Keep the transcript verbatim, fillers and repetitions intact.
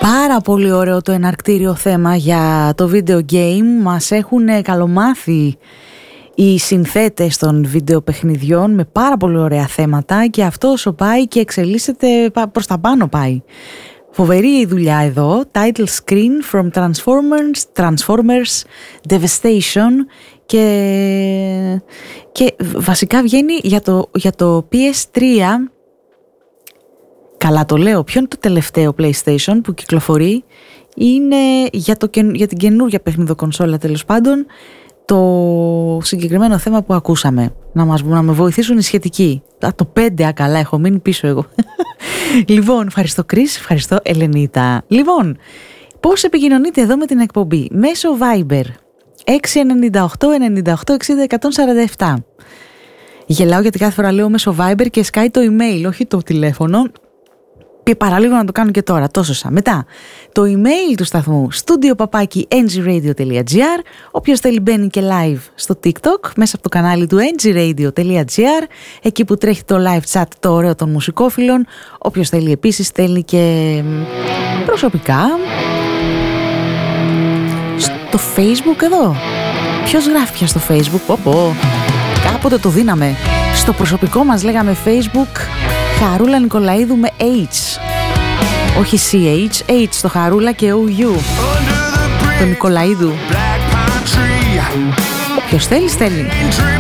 Πάρα πολύ ωραίο το εναρκτήριο θέμα για το video game. Μας έχουν καλομάθει οι συνθέτες των βίντεο παιχνιδιών με πάρα πολύ ωραία θέματα και αυτό όσο πάει και εξελίσσεται προς τα πάνω πάει. Φοβερή η δουλειά εδώ. Title screen from Transformers, Transformers Devastation και, και βασικά βγαίνει για το, για το πι ες θρι. Καλά το λέω, ποιο είναι το τελευταίο PlayStation που κυκλοφορεί? Είναι για, το, για την καινούργια παιχνιδοκονσόλα τέλος πάντων το συγκεκριμένο θέμα που ακούσαμε. Να, μας, να με βοηθήσουν οι σχετικοί. Α, το πέντε, α, καλά, έχω μείνει πίσω εγώ. Λοιπόν, ευχαριστώ Κρίς, ευχαριστώ Ελενίτα. Λοιπόν, πώς επικοινωνείτε εδώ με την εκπομπή? Μέσω Viber έξι εννιά οκτώ εννιά οκτώ εξήντα εκατόν σαράντα επτά. Γελάω γιατί κάθε φορά λέω μέσω Viber και σκάει το email, όχι το τηλέφωνο. Παραλίγο να το κάνω και τώρα, τόσο σαν. Μετά, το email του σταθμού studio παπάκι εν τζι radio τελεία τζι άρ. Όποιος θέλει μπαίνει και live στο TikTok μέσα από το κανάλι του εν τζι radio τελεία τζι άρ, εκεί που τρέχει το live chat το ωραίο των μουσικόφιλων. Όποιος θέλει επίσης στέλνει και προσωπικά στο Facebook εδώ. Ποιος γράφει πια στο Facebook? Πω πω, κάποτε το δίναμε. Στο προσωπικό μας λέγαμε Facebook Χαρούλα Νικολαίδου με H. Όχι σι έιτς, H στο Χαρούλα και ο γιου. Το Νικολαίδου. Όποιος θέλει στέλνει.